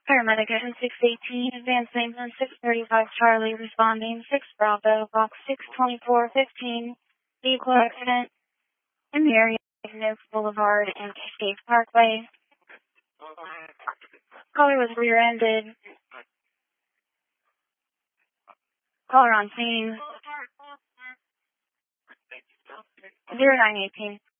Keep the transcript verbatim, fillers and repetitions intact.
Paramedic at six eighteen, advanced ambulance six thirty-five Charlie, responding six Bravo, box six twenty-four fifteen, vehicle accident in the area of Noak Boulevard and Cascade Parkway. Caller was rear-ended. Caller on scene. zero nine eighteen.